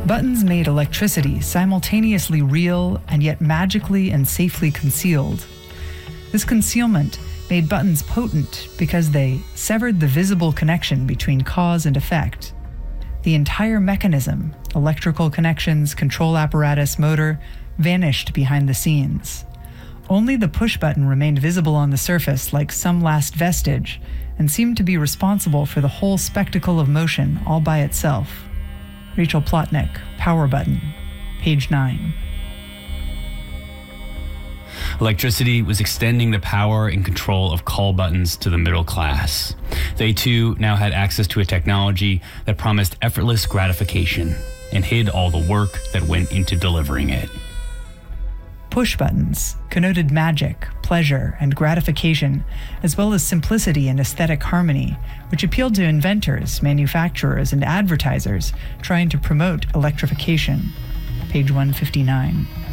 Buttons made electricity simultaneously real and yet magically and safely concealed. This concealment made buttons potent because they severed the visible connection between cause and effect. The entire mechanism, electrical connections, control apparatus, motor, vanished behind the scenes. Only the push button remained visible on the surface like some last vestige and seemed to be responsible for the whole spectacle of motion all by itself. Rachel Plotnick, Power Button, page 9. Electricity was extending the power and control of call buttons to the middle class. They too now had access to a technology that promised effortless gratification and hid all the work that went into delivering it. Push buttons connoted magic, pleasure, and gratification, as well as simplicity and aesthetic harmony, which appealed to inventors, manufacturers, and advertisers trying to promote electrification. Page 159.